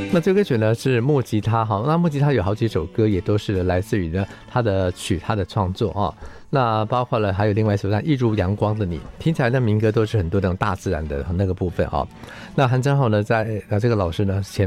那这歌曲呢是木吉他哈，那木吉他有好几首歌也都是来自于呢他的创作啊。那包括了还有另外一首像《一如阳光的你》，听起来的民歌都是很多那种大自然的那个部分啊。那韩正浩呢，在这个老师呢前